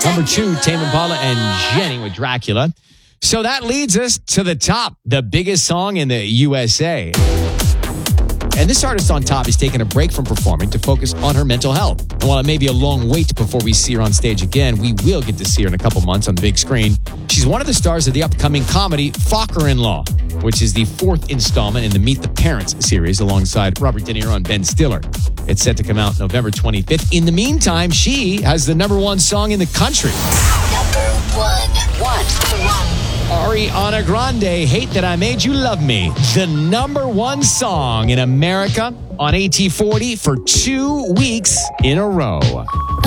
Number 2, Tame Impala and Jenny with Dracula. So that leads us to the top, the biggest song in the USA. And this artist on top is taking a break from performing to focus on her mental health. And while it may be a long wait before we see her on stage again, we will get to see her in a couple months on the big screen. She's one of the stars of the upcoming comedy Focker-in-Law, which is the 4th installment in the Meet the Parents series alongside Robert De Niro and Ben Stiller. It's set to come out November 25th. In the meantime, she has the number 1 song in the country. Number 1. Ariana Grande, Hate That I Made You Love Me. The number 1 song in America on AT40 for 2 weeks in a row.